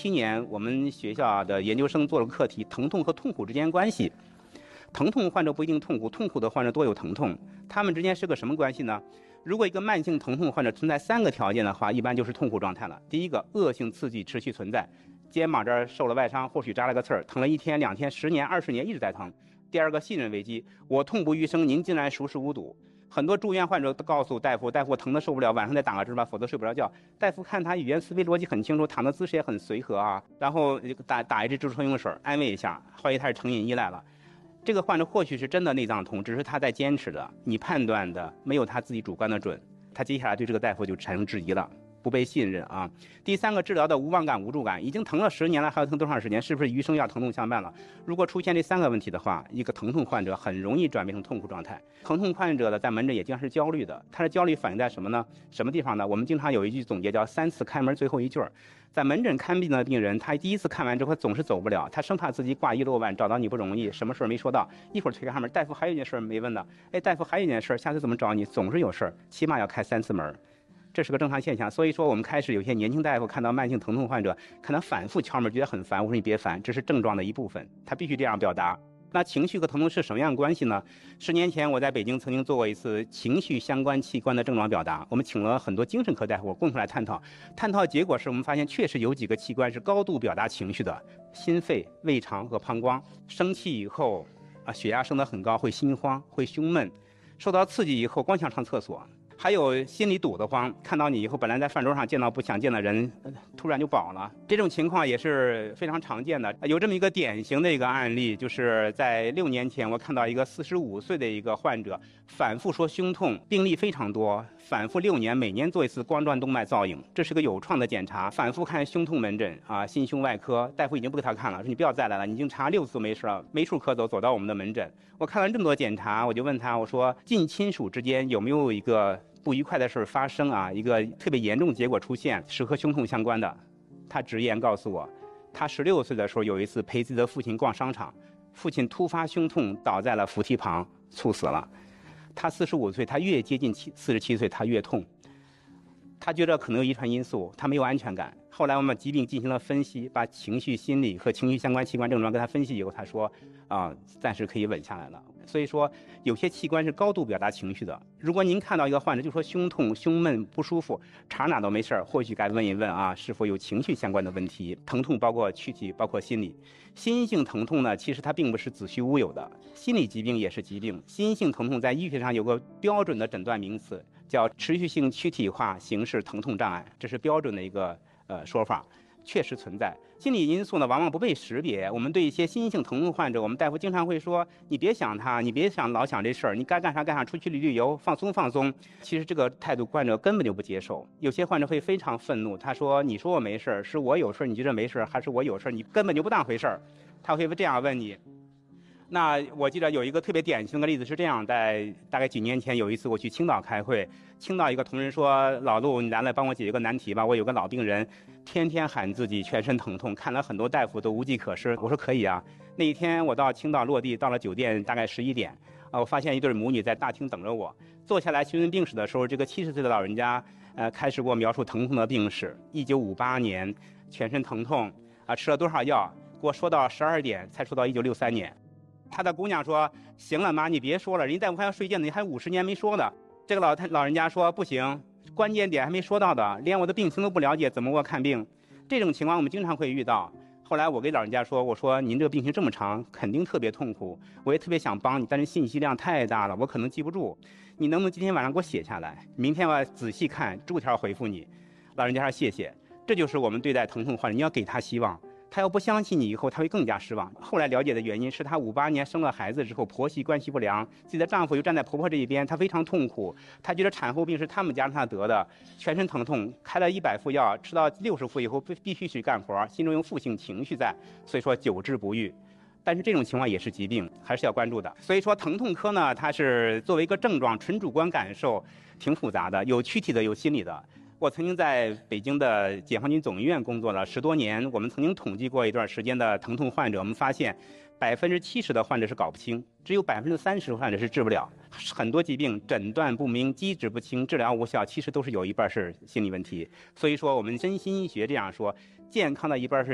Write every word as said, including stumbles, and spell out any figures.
七年，我们学校的研究生做了个课题：疼痛和痛苦之间关系。疼痛患者不一定痛苦，痛苦的患者多有疼痛，他们之间是个什么关系呢？如果一个慢性疼痛患者存在三个条件的话，一般就是痛苦状态了。第一个，恶性刺激持续存在，肩膀这儿受了外伤，或许扎了个刺儿，疼了一天、两天、十年、二十年一直在疼。第二个，信任危机，我痛不欲生，您竟然熟视无睹。很多住院患者都告诉大夫，大夫疼得受不了，晚上再打个针吧，否则睡不着觉。大夫看他语言思维逻辑很清楚，躺的姿势也很随和啊，然后打打一支止痛用水安慰一下，怀疑他是成瘾依赖了。这个患者或许是真的内脏痛，只是他在坚持的，你判断的没有他自己主观的准，他接下来对这个大夫就产生质疑了，不被信任啊。第三个，治疗的无望感、无助感，已经疼了十年了，还要疼多长时间？是不是余生要疼痛相伴了？如果出现这三个问题的话，一个疼痛患者很容易转变成痛苦状态。疼痛患者的在门诊也经常是焦虑的，他的焦虑反映在什么呢？什么地方呢？我们经常有一句总结叫三次开门最后一句儿。在门诊看病的病人，他第一次看完之后总是走不了，他生怕自己挂一漏万，找到你不容易，什么事儿没说到，一会儿推开门，大夫还有一件事没问呢，哎，大夫还有一件事，下次怎么找你？总是有事儿，起码要开三次门。这是个正常现象，所以说我们开始有些年轻大夫看到慢性疼痛患者，看他反复敲门，觉得很烦。我说你别烦，这是症状的一部分，他必须这样表达。那情绪和疼痛是什么样的关系呢？十年前我在北京曾经做过一次情绪相关器官的症状表达，我们请了很多精神科大夫共同来探讨。探讨结果是我们发现确实有几个器官是高度表达情绪的，心肺、胃肠和膀胱。生气以后啊，血压升得很高，会心慌，会胸闷；受到刺激以后，光想上厕所。还有心里堵得慌，看到你以后，本来在饭桌上见到不想见的人，突然就饱了。这种情况也是非常常见的。有这么一个典型的一个案例，就是在六年前，我看到一个四十五岁的一个患者，反复说胸痛，病例非常多，反复六年，每年做一次光转动脉造影，这是个有创的检查。反复看胸痛门诊啊，心胸外科大夫已经不给他看了，说你不要再来了，你已经查六次都没事了，没处可走，走到我们的门诊。我看完这么多检查，我就问他，我说近亲属之间有没有一个不愉快的事发生啊，一个特别严重结果出现是和胸痛相关的。他直言告诉我，他十六岁的时候有一次陪自己的父亲逛商场，父亲突发胸痛倒在了扶梯旁猝死了。他四十五岁，他越接近四十七岁他越痛，他觉得可能有遗传因素，他没有安全感。后来我们疾病进行了分析，把情绪心理和情绪相关器官症状跟他分析以后，他说啊，暂时可以稳下来了。所以说有些器官是高度表达情绪的。如果您看到一个患者就说胸痛、胸闷不舒服，查哪都没事儿，或许该问一问啊，是否有情绪相关的问题。疼痛包括躯体，包括心理。心性疼痛呢，其实它并不是子虚乌有的，心理疾病也是疾病。心性疼痛在医学上有个标准的诊断名词，叫持续性躯体化形式疼痛障碍，这是标准的一个呃说法，确实存在。心理因素呢，往往不被识别。我们对一些心性疼痛患者，我们大夫经常会说，你别想他，你别想老想这事儿，你该干啥干啥，出去旅旅游，放松放松。其实这个态度患者根本就不接受。有些患者会非常愤怒，他说，你说我没事儿，是我有事儿你觉得没事儿，还是我有事儿你根本就不当回事儿？他会这样问你。那我记得有一个特别典型的例子是这样，在大概几年前有一次我去青岛开会，青岛一个同仁说，老陆你来了帮我解决个难题吧，我有个老病人天天喊自己全身疼痛，看了很多大夫都无计可施。我说可以啊。那一天我到青岛落地，到了酒店大概十一点啊，我发现一对母女在大厅等着我，坐下来询问病史的时候，这个七十岁的老人家呃开始给我描述疼痛的病史。一九五八年全身疼痛啊，吃了多少药，给我说到十二点才说到一九六三年。他的姑娘说，行了妈，你别说了，人家大夫还要睡觉呢，你还五十年没说的。这个老太老人家说，不行，关键点还没说到的，连我的病情都不了解，怎么给我看病？这种情况我们经常会遇到。后来我给老人家说，我说您这个病情这么长，肯定特别痛苦，我也特别想帮你，但是信息量太大了，我可能记不住，你能不能今天晚上给我写下来，明天我仔细看，逐条回复你。老人家说谢谢。这就是我们对待疼痛患者，你要给他希望，他要不相信你以后，他会更加失望。后来了解的原因是他五八年生了孩子之后，婆媳关系不良，自己的丈夫又站在婆婆这一边，她非常痛苦。她觉得产后病是他们家让她得的，全身疼痛，开了一百副药，吃到六十副以后必须去干活，心中有负性情绪在，所以说久治不愈。但是这种情况也是疾病，还是要关注的。所以说疼痛科呢，它是作为一个症状，纯主观感受，挺复杂的，有躯体的，有心理的。我曾经在北京的解放军总医院工作了十多年，我们曾经统计过一段时间的疼痛患者，我们发现百分之七十的患者是搞不清，只有百分之三十的患者是治不了。很多疾病诊断不明、机制不清、治疗无效，其实都是有一半是心理问题。所以说我们身心医学这样说，健康的一半是